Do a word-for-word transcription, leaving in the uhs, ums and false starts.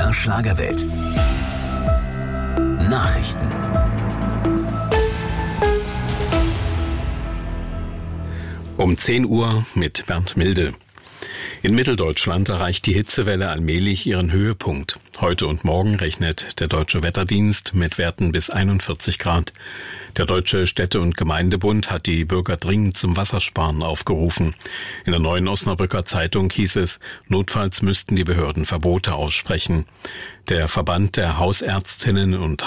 der Schlagerwelt. Nachrichten. Um zehn Uhr mit Bernd Milde. In Mitteldeutschland erreicht die Hitzewelle allmählich ihren Höhepunkt. Heute und morgen rechnet der Deutsche Wetterdienst mit Werten bis einundvierzig Grad. Der Deutsche Städte- und Gemeindebund hat die Bürger dringend zum Wassersparen aufgerufen. In der Neuen Osnabrücker Zeitung hieß es, notfalls müssten die Behörden Verbote aussprechen. Der Verband der Hausärztinnen und